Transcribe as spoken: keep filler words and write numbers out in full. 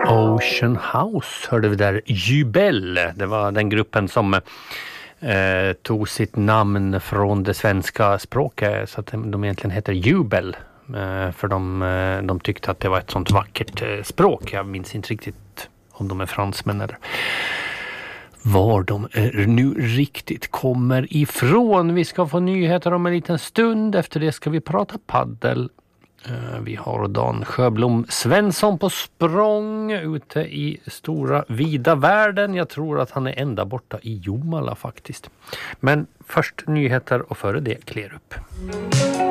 Ocean House hörde vi där. Jubel, det var den gruppen som eh, tog sitt namn från det svenska språket, så att de egentligen heter Jubel. Eh, för de, eh, de tyckte att det var ett sånt vackert eh, språk. Jag minns inte riktigt om de är fransmän eller var de eh, nu riktigt kommer ifrån. Vi ska få nyheter om en liten stund. Efter det ska vi prata paddel. Vi har Dan Sjöblom Svensson på språng ute i stora vida världen. Jag tror att han är ända borta i Jomala faktiskt. Men först nyheter och före det klär upp.